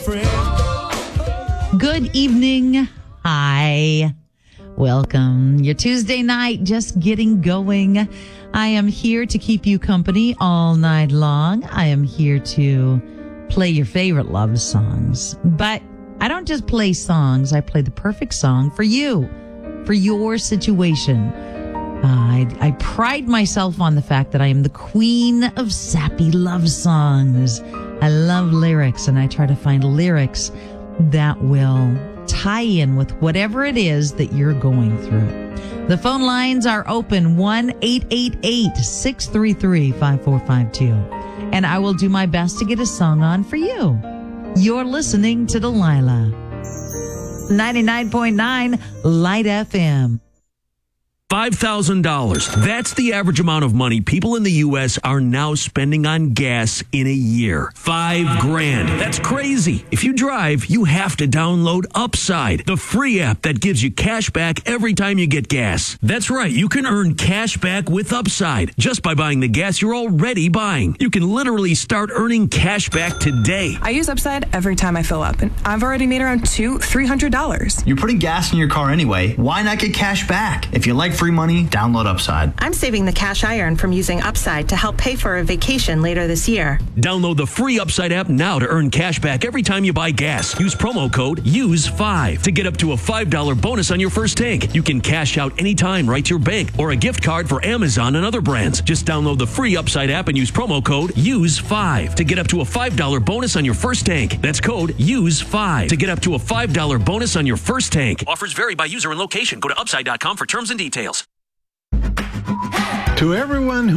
Good evening. Hi. Welcome. Your Tuesday night just getting going. I am here to keep you company all night long. I am here to play your favorite love songs. But I don't just play songs. I play the perfect song for you, for your situation. I pride myself on the fact that I am the queen of sappy love songs. I love lyrics, and I try to find lyrics that will tie in with whatever it is that you're going through. The phone lines are open, 1-888-633-5452. And I will do my best to get a song on for you. You're listening to Delilah. 99.9 Light FM. $5,000. That's the average amount of money people in the U.S. are now spending on gas in a year. $5,000. That's crazy. If you drive, you have to download Upside, the free app that gives you cash back every time you get gas. That's right. You can earn cash back with Upside just by buying the gas you're already buying. You can literally start earning cash back today. I use Upside every time I fill up, and I've already made around $200-$300. You're putting gas in your car anyway. Why not get cash back? If you like free money, download Upside. I'm saving the cash I earn from using Upside to help pay for a vacation later this year. Download the free Upside app now to earn cash back every time you buy gas. Use promo code USE5 to get up to a $5 bonus on your first tank. You can cash out anytime right to your bank or a gift card for Amazon and other brands. Just download the free Upside app and use promo code USE5 to get up to a $5 bonus on your first tank. That's code USE5 to get up to a $5 bonus on your first tank. Offers vary by user and location. Go to upside.com for terms and details. To everyone who